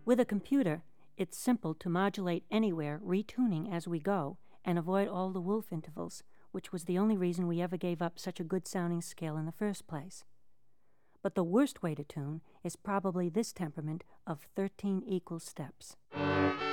With a computer, it's simple to modulate anywhere, retuning as we go, and avoid all the wolf intervals, which was the only reason we ever gave up such a good-sounding scale in the first place. But the worst way to tune is probably this temperament of 13 equal steps.